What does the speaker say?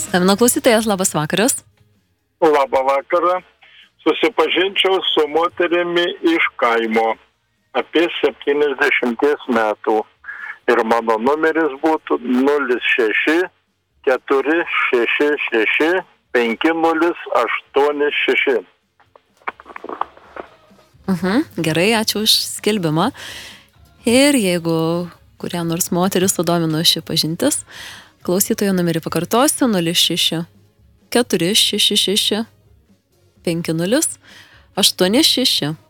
Skambino klausytojas, labas vakaras. Labą vakarą. Susipažinčiau su moterimi iš kaimo apie 70 metų. Ir mano numeris būtų 06 466 5086. Gerai, ačiū už skelbimą. Ir jeigu kurią nors moterį sudomino ši pažintis, klausytojo numerį pakartosiu 06 466 5086.